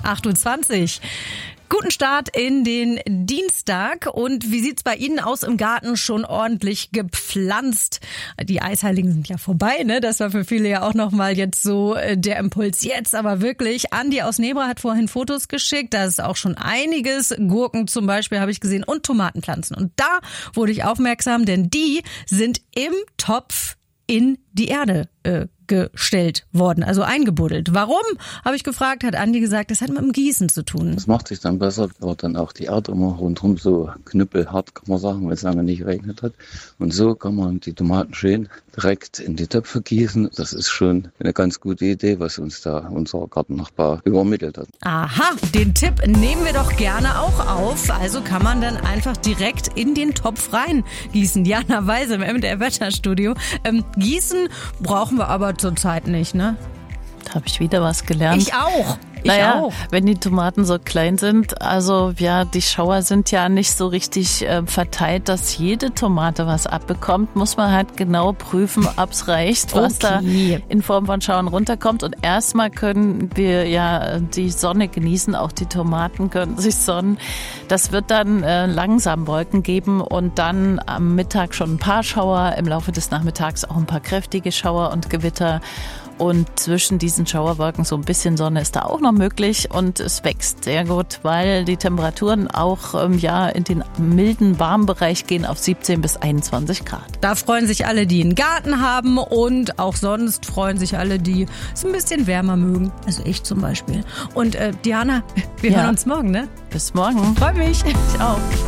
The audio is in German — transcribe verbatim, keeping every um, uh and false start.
acht Uhr zwanzig. Guten Start in den Dienstag. Und wie sieht's bei Ihnen aus im Garten? Schon ordentlich gepflanzt. Die Eisheiligen sind ja vorbei, ne? Das war für viele ja auch nochmal jetzt so der Impuls. Jetzt aber wirklich. Andi aus Nebra hat vorhin Fotos geschickt. Da ist auch schon einiges. Gurken zum Beispiel habe ich gesehen und Tomatenpflanzen. Und da wurde ich aufmerksam, denn die sind im Topf in die Erde äh, gestellt worden, also eingebuddelt. Warum, habe ich gefragt, hat Andi gesagt, das hat mit dem Gießen zu tun. Das macht sich dann besser, wird dann auch die Erde immer rundherum so knüppelhart, kann man sagen, weil es lange nicht geregnet hat. Und so kann man die Tomaten schön direkt in die Töpfe gießen. Das ist schon eine ganz gute Idee, was uns da unser Gartennachbar übermittelt hat. Aha, den Tipp nehmen wir doch gerne auch auf. Also kann man dann einfach direkt in den Topf rein gießen. Diana Weise im M D R-Wetterstudio. Ähm, gießen brauchen wir aber zurzeit nicht, ne? Da habe ich wieder was gelernt. Ich auch. Ich naja, auch. wenn die Tomaten so klein sind, also ja, die Schauer sind ja nicht so richtig äh, verteilt, dass jede Tomate was abbekommt, muss man halt genau prüfen, ob es reicht, was Okay. da in Form von Schauern runterkommt. Und erstmal können wir ja die Sonne genießen, auch die Tomaten können sich sonnen. Das wird dann äh, langsam Wolken geben und dann am Mittag schon ein paar Schauer, im Laufe des Nachmittags auch ein paar kräftige Schauer und Gewitter. Und zwischen diesen Schauerwolken so ein bisschen Sonne ist da auch noch möglich und es wächst sehr gut, weil die Temperaturen auch ähm, ja in den milden, warmen Bereich gehen auf siebzehn bis einundzwanzig Grad. Da freuen sich alle, die einen Garten haben und auch sonst freuen sich alle, die es ein bisschen wärmer mögen. Also ich zum Beispiel. Und äh, Diana, wir Ja. hören uns morgen, ne? Bis morgen. Freue mich. Ich auch.